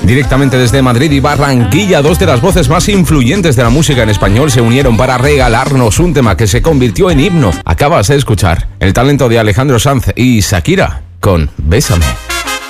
Directamente desde Madrid y Barranquilla, dos de las voces más influyentes de la música en español se unieron para regalarnos un tema que se convirtió en himno. Acabas de escuchar el talento de Alejandro Sanz y Shakira con Bésame.